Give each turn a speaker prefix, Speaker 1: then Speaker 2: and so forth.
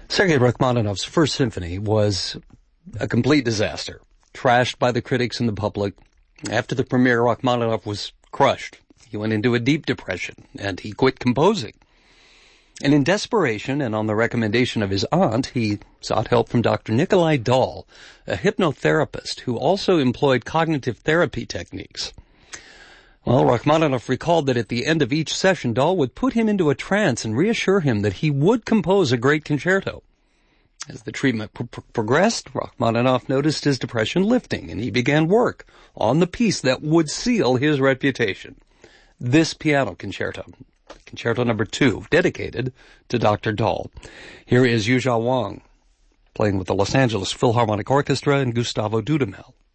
Speaker 1: Sergei Rachmaninoff's First Symphony was a complete disaster, trashed by the critics and the public. After the premiere, Rachmaninoff was crushed. He went into a deep depression, and he quit composing. And in desperation, and on the recommendation of his aunt, he sought help from Dr. Nikolai Dahl, a hypnotherapist who also employed cognitive therapy techniques. Well, Rachmaninoff recalled that at the end of each session, Dahl would put him into a trance and reassure him that he would compose a great concerto. As the treatment progressed, Rachmaninoff noticed his depression lifting, and he began work on the piece that would seal his reputation. This piano concerto, Concerto No. 2, dedicated to Dr. Dahl. Here is Yuzhao Wang, playing with the Los Angeles Philharmonic Orchestra and Gustavo Dudamel.